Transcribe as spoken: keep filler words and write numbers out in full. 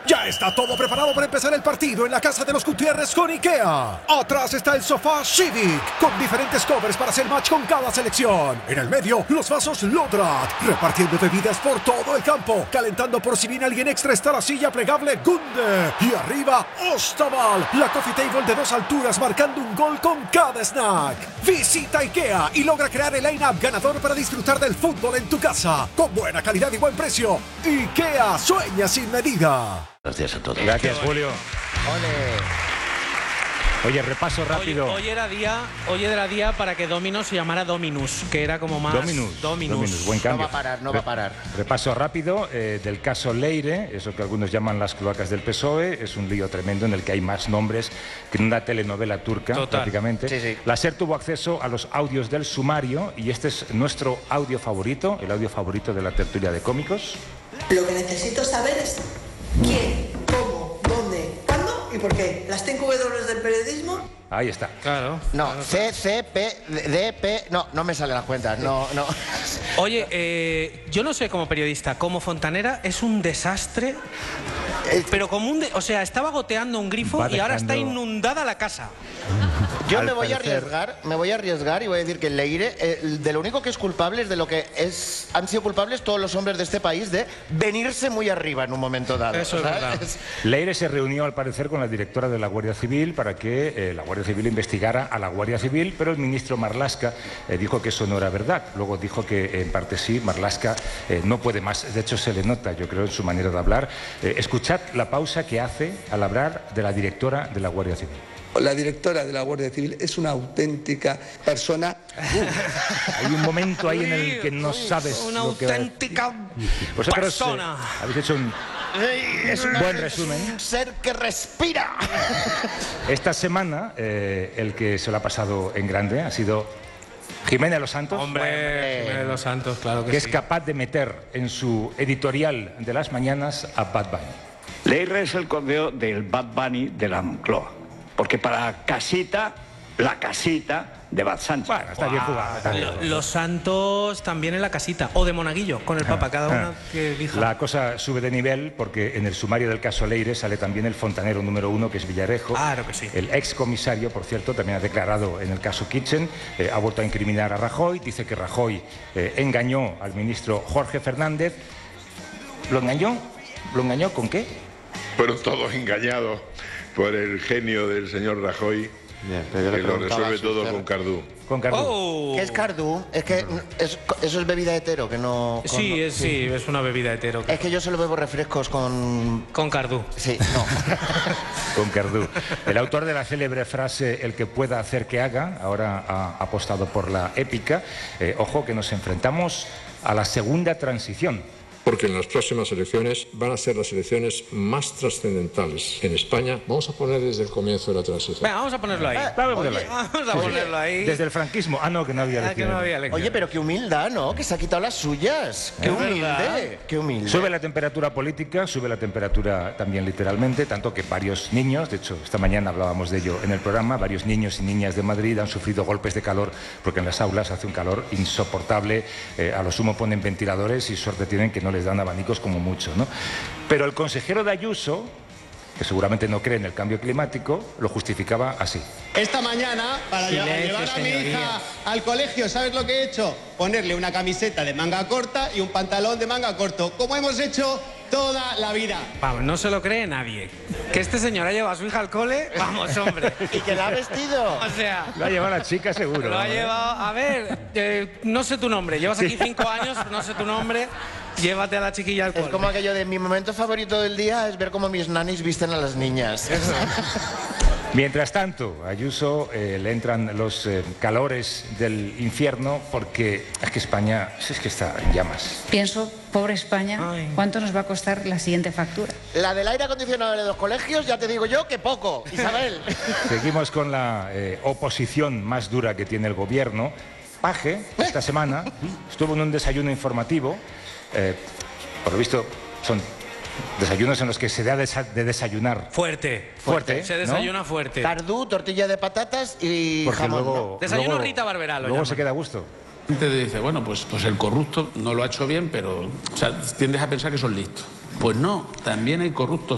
Ya está todo preparado para empezar el partido en la casa de los Gutiérrez con IKEA. Atrás está el sofá Civic, con diferentes covers para hacer match con cada selección. En el medio, los vasos Lodrat, repartiendo bebidas por todo el campo. Calentando por si viene alguien extra está la silla plegable Gunde. Y arriba, Ostaval, la coffee table de dos alturas marcando un gol con cada snack. Visita IKEA y logra crear el line-up ganador para disfrutar del fútbol en tu casa. Con buena calidad y buen precio. IKEA, sueña sin medida. Gracias a todos. Gracias, Julio. Ole. Oye, repaso rápido. Hoy, hoy era día, hoy era día para que Dominos se llamara Dominus, que era como más Dominus. Dominus. Dominus. Buen cambio. No va a parar, no va a parar. Repaso rápido eh, del caso Leire, eso que algunos llaman las cloacas del P S O E. Es un lío tremendo en el que hay más nombres que en una telenovela turca. Total. Prácticamente. Sí, sí. La SER tuvo acceso a los audios del sumario y este es nuestro audio favorito, el audio favorito de la tertulia de cómicos. Lo que necesito saber es quién, cómo, dónde, cuándo y por qué. Las cinco W del periodismo. Ahí está. Claro. No, claro, C, C, P, D, P... No, no me sale las cuentas, no, no. Oye, eh, yo no sé como periodista, como fontanera es un desastre, pero como un... De, o sea, estaba goteando un grifo Va y ahora dejando- está inundada la casa. Yo Al me voy a parecer- arriesgar, me voy a arriesgar y voy a decir que Leire, eh, de lo único que es culpable es de lo que es, han sido culpables todos los hombres de este país de venirse muy arriba en un momento dado. Eso es verdad. Leire se reunió al parecer con la directora de la Guardia Civil para que eh, la Guardia Civil investigara a la Guardia Civil, pero el ministro Marlaska eh, dijo que eso no era verdad. Luego dijo que eh, en parte sí, Marlaska eh, no puede más. De hecho se le nota, yo creo, en su manera de hablar. Eh, escuchad la pausa que hace al hablar de la directora de la Guardia Civil. La directora de la Guardia Civil es una auténtica persona. Hay un momento ahí en el que no sabes Una lo que va a- auténtica Vosotros eh, persona. habéis hecho un Es un buen resumen. ser que respira. Esta semana eh, el que se lo ha pasado en grande ha sido Jimena Los Santos. Hombre, Jiménez Los Santos, claro que, que es sí. capaz de meter en su editorial de las mañanas a Bad Bunny. Leire es el cordero del Bad Bunny de la Moncloa. Porque para casita, la casita de Bad Sánchez. Bueno, está bien jugado. está bien Lo- jugado. Los Santos también en la casita, o de Monaguillo, con el Papa, cada una que elija. La cosa sube de nivel porque en el sumario del caso Leire sale también el fontanero número uno, que es Villarejo. Claro que sí. El ex comisario, por cierto, también ha declarado en el caso Kitchen, eh, ha vuelto a incriminar a Rajoy, dice que Rajoy eh, engañó al ministro Jorge Fernández. ¿Lo engañó? ¿Lo engañó con qué? Fueron todos engañados por el genio del señor Rajoy, que lo resuelve todo con Cardú. Con Cardú. Oh. ¿Qué es Cardú? Es que es- eso es bebida hetero, que no... con- Sí, es, sí, es una bebida hetero. Es que yo solo bebo refrescos con... Con Cardú. Sí, no. Con Cardú. El autor de la célebre frase "el que pueda hacer que haga", ahora ha apostado por la épica. Eh, ojo que nos enfrentamos a la segunda transición. Porque en las próximas elecciones van a ser las elecciones más trascendentales en España. Vamos a poner desde el comienzo de la transición. Venga, vamos a ponerlo ahí. Vamos a ponerlo ahí. Vamos a ponerlo ahí. Desde el franquismo. Ah, no, que no había Ah, que elecciones. no había elecciones. Oye, pero qué humildad, ¿no? Que se ha quitado las suyas. Qué Es humilde, verdad. qué humilde. Sube la temperatura política, sube la temperatura también literalmente, tanto que varios niños, de hecho esta mañana hablábamos de ello en el programa, varios niños y niñas de Madrid han sufrido golpes de calor porque en las aulas hace un calor insoportable, eh, a lo sumo ponen ventiladores y suerte tienen que no les dan abanicos como mucho, ¿no? Pero el consejero de Ayuso, que seguramente no cree en el cambio climático, lo justificaba así. Esta mañana, para lle- Silencio, llevar a mi señoría. hija al colegio, ¿sabes lo que he hecho? Ponerle una camiseta de manga corta y un pantalón de manga corto, como hemos hecho toda la vida. Vamos, no se lo cree nadie. Que este señor ha llevado a su hija al cole, vamos, hombre. ¿Y que la ha vestido? O sea, Lo ha llevado la chica seguro. lo ha ¿no? llevado... A ver, eh, no sé tu nombre. Llevas aquí cinco años, no sé tu nombre. Llévate a la chiquilla al Es cole. como aquello de mi momento favorito del día es ver cómo mis nanis visten a las niñas. Mientras tanto, a Ayuso eh, le entran los eh, calores del infierno porque es que España es que está en llamas. Pienso, pobre España, Ay. ¿cuánto nos va a costar la siguiente factura? La del aire acondicionado de los colegios, ya te digo yo que poco, Isabel. Seguimos con la eh, oposición más dura que tiene el gobierno. Paje, esta semana, estuvo en un desayuno informativo. Eh, por lo visto, son desayunos en los que se da desa- de desayunar Fuerte. fuerte. Se ¿no? desayuna fuerte. Cardú, tortilla de patatas y Porque jamón. luego, Desayuno luego- Rita Barberá, lo luego llaman. se queda a gusto. Te dice, bueno, pues, pues el corrupto no lo ha hecho bien, pero o sea, tiendes a pensar que son listos. Pues no, también hay corruptos